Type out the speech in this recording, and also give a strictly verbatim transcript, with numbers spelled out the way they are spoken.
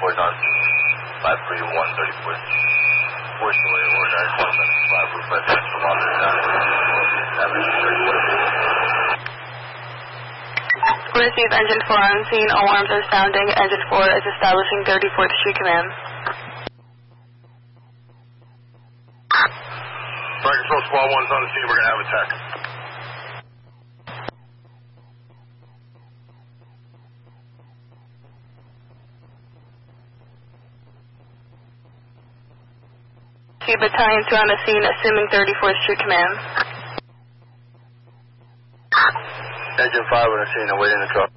thirty-four is on five three one thirty-four. Force away, ordinary one minute, five foot five minutes from on the down. Receive engine four on scene, all arms are sounding. Engine four is establishing thirty-fourth Street Command. Fire Control Squad one's on the scene, we're going to have attack. See Battalion two on the scene, assuming thirty-fourth Street Command. Engine five on the scene, awaiting the truck.